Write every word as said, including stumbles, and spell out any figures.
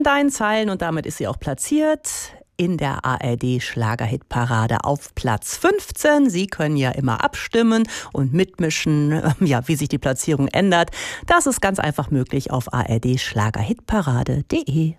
Deinen Zeilen und damit ist sie auch platziert in der A R D-Schlagerhitparade auf Platz fünfzehn. Sie können ja immer abstimmen und mitmischen, ja, wie sich die Platzierung ändert. Das ist ganz einfach möglich auf a r d schlagerhitparade punkt de.